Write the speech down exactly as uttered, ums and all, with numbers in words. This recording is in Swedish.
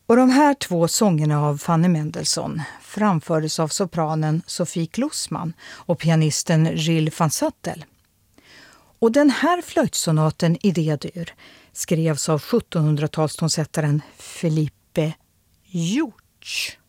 Och de här två sångerna av Fanny Mendelssohn framfördes av sopranen Sofie Klossman och pianisten Gilles van Sattel. Och den här flöjtsonaten i D-dur skrevs av sjuttonhundratalstonsättaren Philippe Hjorth.